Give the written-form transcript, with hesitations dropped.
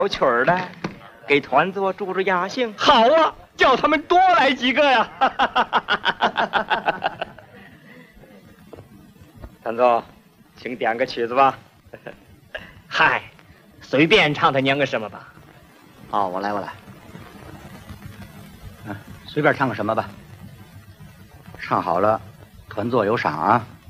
有曲儿的，给团座助助雅兴。 好啊，叫他们多来几个呀！ 团座，请点个曲子吧。 嗨，随便唱他娘个什么吧。 哦，我来。随便唱个什么吧。唱好了，团座有赏啊。